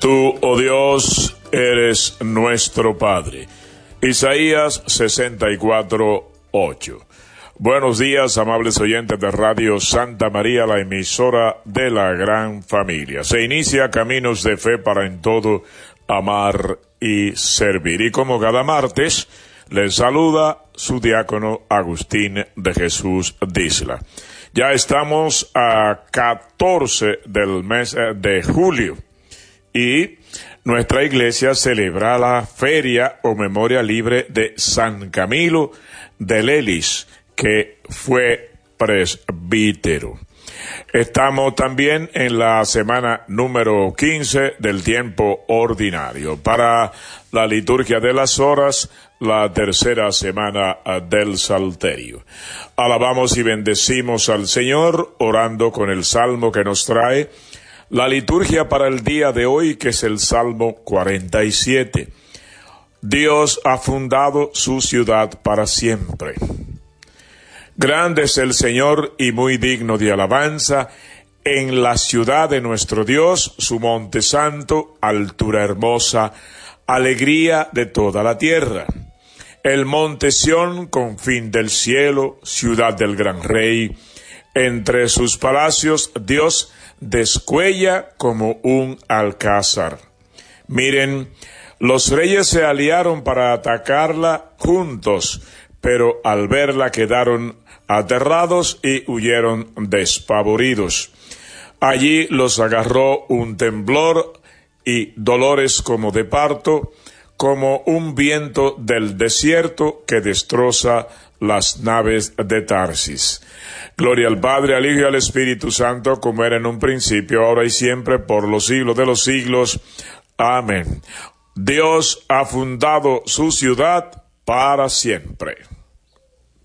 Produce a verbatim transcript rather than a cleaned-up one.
Tú, oh Dios, eres nuestro Padre. Isaías sesenta y cuatro, ocho. Buenos días, amables oyentes de Radio Santa María, la emisora de la gran familia. Se inicia Caminos de Fe para en todo amar y servir. Y como cada martes, les saluda su diácono Agustín de Jesús Disla. Ya estamos a catorce del mes de julio y nuestra iglesia celebra la feria o memoria libre de San Camilo de Lelis, que fue presbítero. Estamos también en la semana número quince del tiempo ordinario. Para la liturgia de las horas, la tercera semana del Salterio. Alabamos y bendecimos al Señor, orando con el salmo que nos trae la liturgia para el día de hoy, que es el Salmo cuarenta y siete. Dios ha fundado su ciudad para siempre. Grande es el Señor y muy digno de alabanza en la ciudad de nuestro Dios, su monte santo, altura hermosa, alegría de toda la tierra. El monte Sión, confín del cielo, ciudad del gran rey. Entre sus palacios Dios descuella como un alcázar. Miren, los reyes se aliaron para atacarla juntos, pero al verla quedaron aterrados y huyeron despavoridos. Allí los agarró un temblor y dolores como de parto, como un viento del desierto que destroza las naves de Tarsis. Gloria al Padre, al Hijo y al Espíritu Santo, como era en un principio, ahora y siempre, por los siglos de los siglos. Amén. Dios ha fundado su ciudad para siempre.